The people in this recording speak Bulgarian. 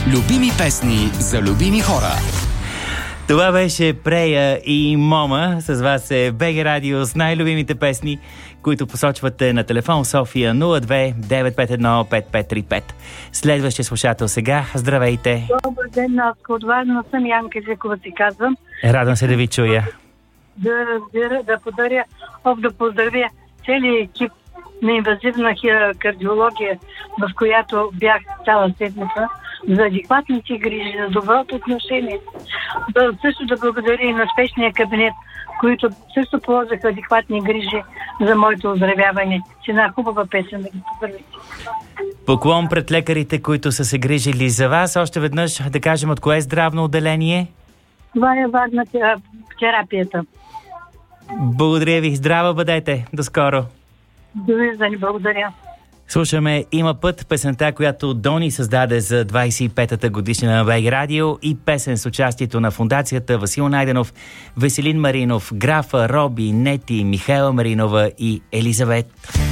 Любими песни за любими хора. Това беше Прея и Мома. С вас е БГ Радио с най-любимите песни, които посочвате на телефон София 02 951 5535. Следващия слушател сега. Здравейте! Добър ден, Наско. От Варна съм, Янка Жекова си казвам. Радвам се да ви чуя. Да поздравя целият екип на инвазивна кардиология, в която бях цяла седмица, за адекватните грижи, за доброто отношение. Също да благодаря и на спешния кабинет, които също положиха адекватни грижи за моето оздравяване. С една хубава песен да ги поздравите. Поклон пред лекарите, които са се грижили за вас. Още веднъж да кажем от кое здравно отделение? Това е Варна терапията. Благодаря ви. Здрава бъдете. До скоро. Довиждане. Благодаря. Слушаме "Има път", песента, която Дони създаде за 25-та годишнина на БГ Радио, и песен с участието на фондацията Васил Найденов, Веселин Маринов, Графа, Роби, Нети, Михайла Маринова и Елизавет.